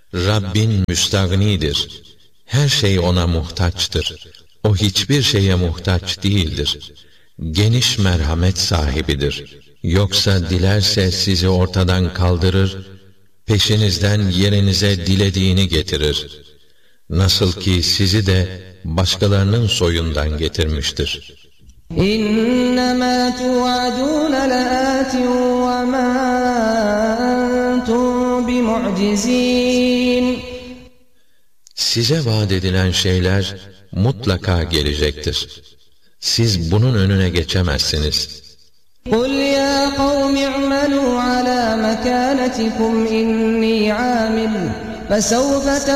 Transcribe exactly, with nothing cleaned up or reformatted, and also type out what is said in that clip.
Rabbin müstagnidir. Her şey ona muhtaçtır. O hiçbir şeye muhtaç değildir. Geniş merhamet sahibidir. Yoksa dilerse sizi ortadan kaldırır, peşinizden yerinize dilediğini getirir. Nasıl ki sizi de başkalarının soyundan getirmiştir. İnnemâ tu'adûne leâtin ve mâ entum bimu'cizîn. Size vaat edilen şeyler mutlaka gelecektir. Siz bunun önüne geçemezsiniz. قُلْ يَا قَوْمِ اعْمَلُوا عَلَى مَكَانَتِكُمْ إِنِّي عَامِلٌ فَسَوْفَ